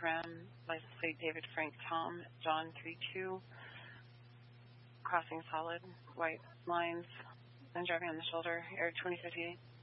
Ram, license plate David Frank Tom, John 32, crossing solid, white lines, and driving on the shoulder, Air 2058.